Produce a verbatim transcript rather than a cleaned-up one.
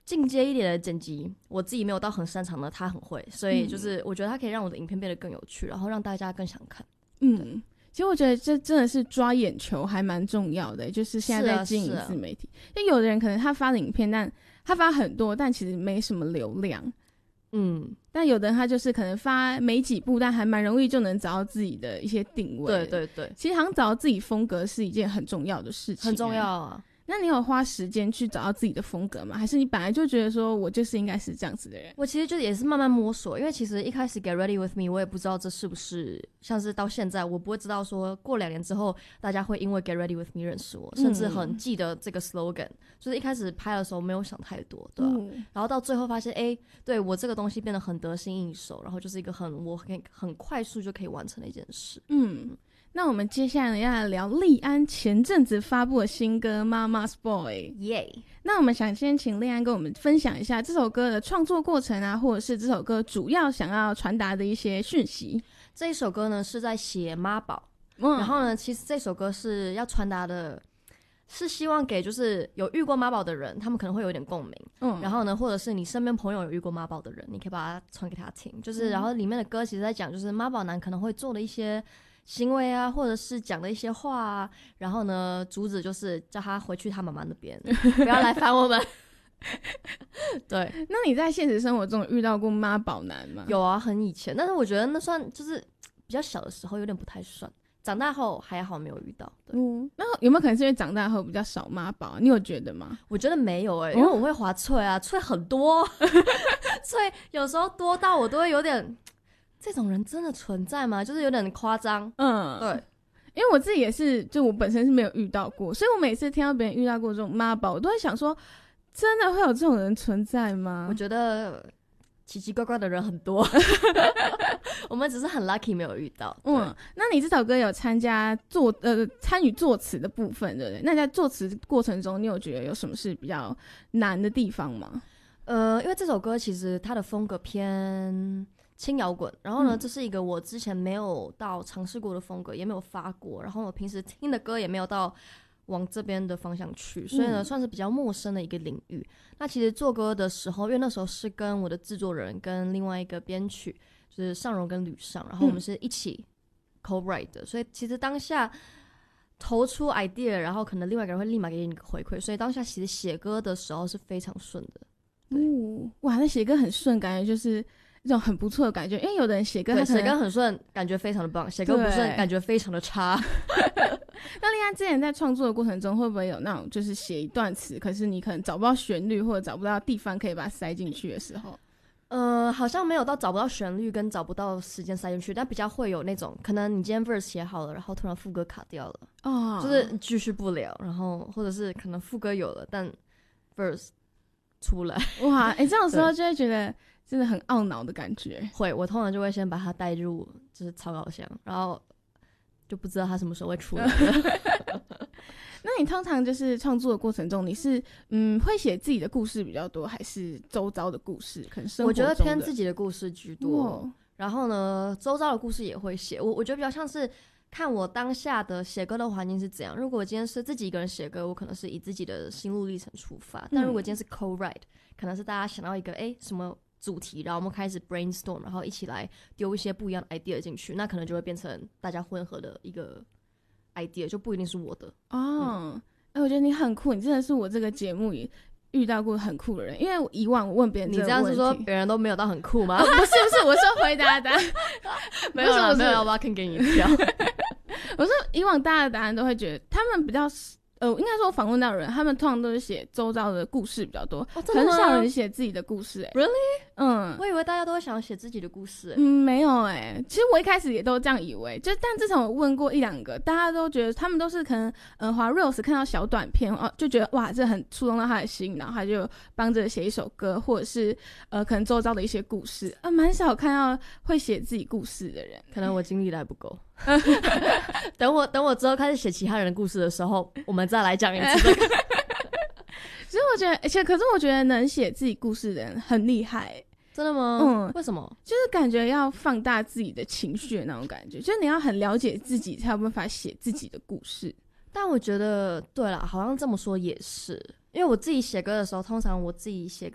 进阶一点的剪辑，我自己没有到很擅长的，他很会，所以就是我觉得他可以让我的影片变得更有趣，然后让大家更想看。 嗯，其实我觉得这真的是抓眼球还蛮重要的，就是现在在经营自媒体，因为有的人可能他发的影片，但他发很多，但其实没什么流量。嗯，但有的人他就是可能发没几部，但还蛮容易就能找到自己的一些定位。 对对对， 其实好像找到自己风格是一件很重要的事情、欸， 很重要啊。 那你有花时间去找到自己的风格吗？还是你本来就觉得说我就是应该是这样子的人？ 我其实就也是慢慢摸索，因为其实一开始 Get Ready With Me 我也不知道这是不是像是到现在我不会知道说过两年之后大家会因为 Get Ready With Me 认识我，甚至很记得这个 slogan、嗯、就是一开始拍的时候没有想太多，对啊、嗯、然后到最后发现哎，对我这个东西变得很得心应手，然后就是一个很我很很快速就可以完成的一件事。嗯， 那我们接下来要来聊立安前阵子发布的新歌 Mama's Boy 耶、yeah. 那我们想先请立安跟我们分享一下这首歌的创作过程啊，或者是这首歌主要想要传达的一些讯息。 这一首歌呢是在写妈宝、嗯、然后呢其实这首歌是要传达的是希望给就是有遇过妈宝的人，他们可能会有点共鸣、嗯、然后呢或者是你身边朋友有遇过妈宝的人，你可以把它传给他听，就是、嗯、然后里面的歌其实在讲就是妈宝男可能会做的一些行为啊，或者是讲的一些话啊，然后呢主旨就是叫他回去他妈妈那边不要来烦我们对， 那你在现实生活中遇到过妈宝男吗？ 有啊，很以前，但是我觉得那算就是比较小的时候有点不太算，长大后还好没有遇到。对、 嗯、那有没有可能是因为长大后比较少妈宝？你有觉得吗？ 我觉得没有欸，因为我会滑脆啊，脆很多脆有时候多到我都会有点这种人真的存在吗？就是有点夸张。嗯，对， 因为我自己也是，就我本身是没有遇到过，所以我每次听到别人遇到过这种妈宝，我都会想说，真的会有这种人存在吗？ 我觉得奇奇怪怪的人很多，我们只是很 lucky 没有遇到。 嗯，那你这首歌有参加作呃参与作词的部分，对不对？那在作词过程中，你有觉得有什么是比较难的地方吗？ 呃，因为这首歌其实它的风格偏轻摇滚，然后呢、嗯、这是一个我之前没有到尝试过的风格，也没有发过，然后我平时听的歌也没有到往这边的方向去，所以呢、嗯、算是比较陌生的一个领域。那其实做歌的时候，因为那时候是跟我的制作人跟另外一个编曲就是尚荣跟吕尚，然后我们是一起 co-write 的、嗯、所以其实当下投出 idea， 然后可能另外一个人会立马给你一个回馈，所以当下其实写歌的时候是非常顺的。对、 哦、哇，那写歌很顺，感觉就是一种很不错的感觉，因为有的人写歌他写歌很顺感觉非常的棒，写歌不顺感觉非常的差那另外之前在创作的过程中会不会有那种就是写一段词，可是你可能找不到旋律或者找不到地方可以把它塞进去的时候？ 呃，好像没有到找不到旋律跟找不到时间塞进去，但比较会有那种可能你今天 verse 写好了，然后突然副歌卡掉了，哦，就是继续不了，然后或者是可能副歌有了但 verse 出来， 哇，哎、欸，这种时候就会觉得真的很懊恼的感觉。 会，我通常就会先把它带入就是草稿箱，然后就不知道它什么时候会出来那你通常就是创作的过程中，你是嗯会写自己的故事比较多，还是周遭的故事？可能生活中的。 我觉得偏自己的故事居多，哦、然后呢，周遭的故事也会写。我我觉得比较像是看我当下的写歌的环境是怎样。如果我今天是自己一个人写歌，我可能是以自己的心路历程出发；但如果今天是 co-write， 可能是大家想到一个哎什么主题，然后我们开始 brainstorm， 然后一起来丢一些不一样的 idea 进去，那可能就会变成大家混合的一个 idea， 就不一定是我的哦。嗯欸、我觉得你很酷，你真的是我这个节目也遇到过很酷的人。因为我以往我问别人这个问题， 你这样是说别人都没有到很酷吗？ 哦、不是不是，我说回答答案没有啦，没有要挖坑给你跳我说以往大家的答案都会觉得他们比较呃，应该说我访问到的人，他们通常都是写周遭的故事比较多，哦、很少人写自己的故事、欸。 Really？ 嗯， 我以为大家都会想要写自己的故事、欸。 嗯，没有哎、欸。其实我一开始也都这样以为，就但自从我问过一两个，大家都觉得他们都是可能呃滑 reels 看到小短片哦，就觉得哇这很触动到他的心，然后他就帮着写一首歌，或者是呃可能周遭的一些故事啊，蛮少看到会写自己故事的人。 可能我经历的还不够。等我等我之后开始写其他人的故事的时候，我们再来讲一次这个。 其实我觉得，而且可是我觉得能写自己故事的人很厉害、欸。 真的吗？嗯，为什么？ 就是感觉要放大自己的情绪的那种感觉，就是你要很了解自己，才有办法写自己的故事。 但我觉得，对啦，好像这么说也是，因为我自己写歌的时候，通常我自己写